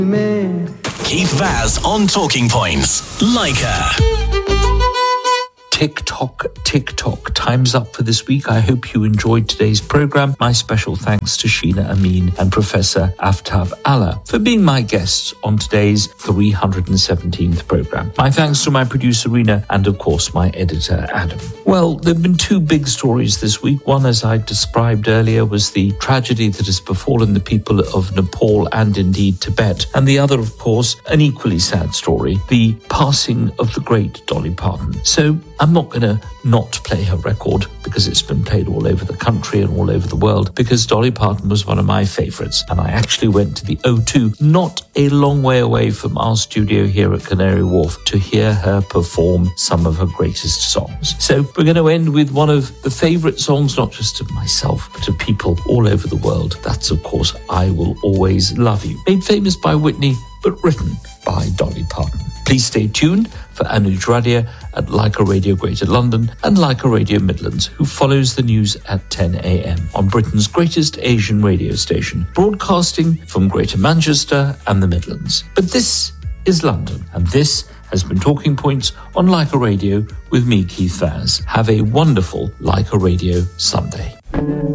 Keith Vaz on Talking Points. Leica. Tick-tock, time's up for this week. I hope you enjoyed today's programme. My special thanks to Sheena Amin and Professor Aftab Allah for being my guests on today's 317th programme. My thanks to my producer Rena and of course my editor Adam. Well, there have been two big stories this week. One, as I described earlier, was the tragedy that has befallen the people of Nepal and indeed Tibet. And the other, of course, an equally sad story, the passing of the great Dolly Parton. So I'm not going to not play her record because it's been played all over the country and all over the world, because Dolly Parton was one of my favourites, and I actually went to the O2, not a long way away from our studio here at Canary Wharf, to hear her perform some of her greatest songs. So we're going to end with one of the favourite songs, not just of myself, but of people all over the world. That's, of course, I Will Always Love You, made famous by Whitney, but written by Dolly Parton. Please stay tuned for Anuj Radia at Leica Radio Greater London and Leica Radio Midlands, who follows the news at 10 a.m. on Britain's greatest Asian radio station, broadcasting from Greater Manchester and the Midlands. But this is London, and this has been Talking Points on Leica Radio with me, Keith Vaz. Have a wonderful Leica Radio Sunday.